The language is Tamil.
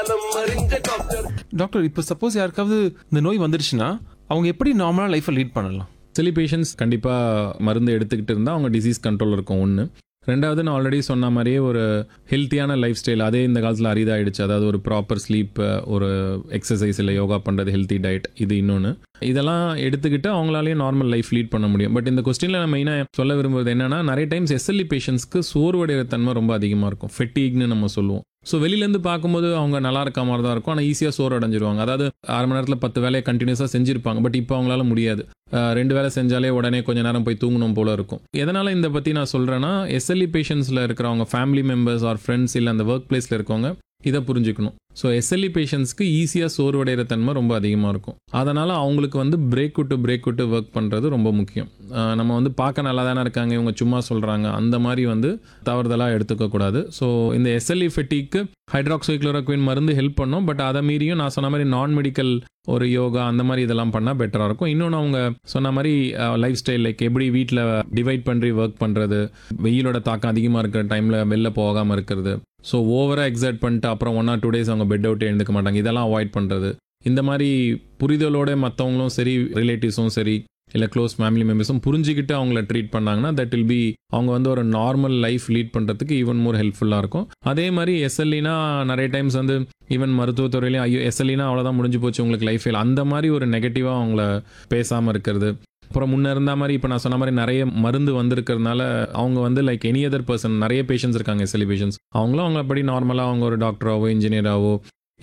டாக்டர், இப்போ சப்போஸ் யாருக்காவது இந்த நோய் வந்துருச்சுன்னா அவங்க எப்படி நார்மலாக லைஃப்பை லீட் பண்ணலாம்? சில பேஷண்ட்ஸ் கண்டிப்பாக மருந்து எடுத்துக்கிட்டு இருந்தால் அவங்க டிசீஸ் கண்ட்ரோல் இருக்கும் ஒன்று. ரெண்டாவது, நான் ஆல்ரெடி சொன்ன மாதிரியே ஒரு ஹெல்த்தியான லைஃப் ஸ்டைல், அதே இந்த காலத்தில் அரிதாகிடுச்சு. அதாவது ஒரு ப்ராப்பர் ஸ்லீப், ஒரு எக்ஸசைஸ் இல்லை யோகா பண்ணுறது, ஹெல்த்தி டயட், இது இன்னொன்று. இதெல்லாம் எடுத்துக்கிட்டு அவங்களாலேயே நார்மல் லைஃப் லீட் பண்ண முடியும். பட் இந்த கொஸ்டினில் நான் மெயினாக சொல்ல விரும்புவது என்னென்னா, நிறைய டைம்ஸ் எஸ்எல்இ பேஷண்ட்ஸ்க்கு சோர்வடைகிற தன்மை ரொம்ப அதிகமாக இருக்கும். ஃபெட்டிக்னு நம்ம சொல்லுவோம். ஸோ வெளியிலேருந்து பார்க்கும்போது அவங்க நல்லா இருக்க மாதிரி தான் இருக்கும், ஆனால் ஈஸியாக சோறு அடைஞ்சிருவாங்க. அதாவது 1/2 மணி நேரத்தில் 10 வேலையை கண்டினியூஸாக செஞ்சுருப்பாங்க. பட் இப்போ அவங்களால முடியாது. 2 வேலை செஞ்சாலே உடனே கொஞ்ச நேரம் போய் தூங்கணும் போல இருக்கும். எதனால் இந்த பற்றி நான் சொல்கிறேன்னா, எஸ்எல்இ பேஷண்ட்ஸில் இருக்கிறவங்க ஃபேமிலி மெம்பர்ஸ் ஆர் ஃப்ரெண்ட்ஸ் இல்லை அந்த ஒர்க் பிளேஸில் இருக்கவங்க இதை புரிஞ்சுக்கணும். ஸோ எஸ்எல்இ பேஷண்ட்ஸ்க்கு ஈஸியாக சோர்வடைகிற தன்மை ரொம்ப அதிகமாக இருக்கும். அதனால் அவங்களுக்கு வந்து பிரேக் விட்டு ஒர்க் பண்ணுறது ரொம்ப முக்கியம். நம்ம வந்து பார்க்க நல்லா தானே இருக்காங்க, இவங்க சும்மா சொல்கிறாங்க, அந்த மாதிரி வந்து தவறுதலாக எடுத்துக்கக்கூடாது. ஸோ இந்த எஸ்எல்இ ஃபெட்டிக்கு ஹைட்ராக்சிக்ளோரோக்வின் மருந்து ஹெல்ப் பண்ணோம். பட் அதை மீறியும் நான் சொன்ன மாதிரி நான் மெடிக்கல் ஒரு யோகா அந்த மாதிரி இதெல்லாம் பண்ணால் பெட்டராக இருக்கும். இன்னொன்று அவங்க சொன்ன மாதிரி லைஃப் ஸ்டைல், லைக் எப்படி வீட்டில் டிவைட் பண்ணி ஒர்க் பண்ணுறது, வெயிலோட தாக்கம் அதிகமாக இருக்கிற டைமில் வெளில போகாமல் இருக்கிறது, ஸோ ஓவராக எக்ஸர்ட் பண்ணிட்டு அப்புறம் 1 or 2 days அவங்க பெட் அவுட்டே எழுந்துக்க மாட்டாங்க, இதெல்லாம் அவாய்ட் பண்ணுறது. இந்த மாதிரி புரிதலோட மற்றவங்களும் சரி, ரிலேட்டிவ்ஸும் சரி, இல்லை க்ளோஸ் ஃபேமிலி மெம்பர்ஸும் புரிஞ்சுக்கிட்டு அவங்கள ட்ரீட் பண்ணாங்கன்னா தட் வில் பி அவங்க வந்து ஒரு நார்மல் லைஃப் லீட் பண்ணுறதுக்கு ஈவன் மோர் ஹெல்ப்ஃபுல்லாக இருக்கும். அதே மாதிரி எஸ்எல்இனா நிறைய டைம்ஸ் வந்து ஈவன் மருத்துவத்துறையிலையும் ஐயோ எஸ்எல்இனா அவ்வளோதான் முடிஞ்சு போச்சு உங்களுக்கு லைஃப் இல்லை, அந்த மாதிரி ஒரு நெகட்டிவாக அவங்கள பேசாமல் இருக்கிறது. அப்புறம் முன்னே இருந்த மாதிரி இப்போ நான் சொன்ன மாதிரி நிறைய மருந்து வந்திருக்கிறதுனால அவங்க வந்து லைக் எனி அதர் பர்சன், நிறைய பேஷண்ட்ஸ் இருக்காங்க எஸ்எல்இ பேஷண்ட்ஸ், அவங்களும் அவங்க அப்படி நார்மலாக அவங்க ஒரு டாக்டராகவோ இன்ஜினியராகவோ